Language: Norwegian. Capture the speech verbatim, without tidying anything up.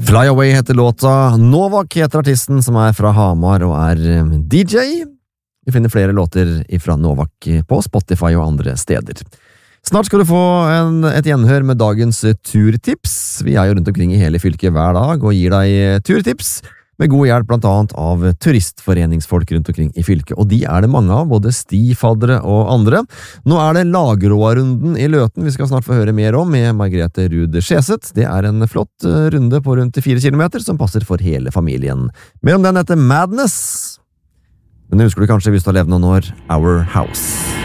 Fly Away heter låta, Novak heter artisten som er fra Hamar og er D J. Vi finner flere låter fra Novak på Spotify og andre steder. Snart skal du få en, et gjenhør med dagens turtips. Vi er jo rundt omkring i hele fylket hver dag og gir deg turtips, med god hjelp blant annet av turistforeningsfolk rundt omkring i fylket, og de er det mange av, både stifaddere og andre. Nå er det Lagråa-runden i Løten vi skal snart få høre mer om med Margrethe Ruud Skjeseth. Det er en flott runde på rundt fire kilometer som passer for hele familien. Mer om den etter Madness. Men husker du kanskje hvis du har levd noen år, Our House.